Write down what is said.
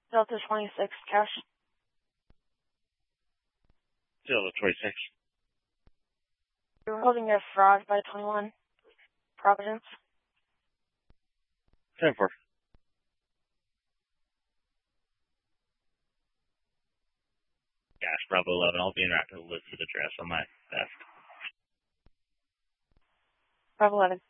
Delta 26, cash. Delta 26. We're holding a fraud by 21. Providence. 10-4. Gosh, Bravo 11. I'll be interacting with the listed address on my desk. Bravo 11.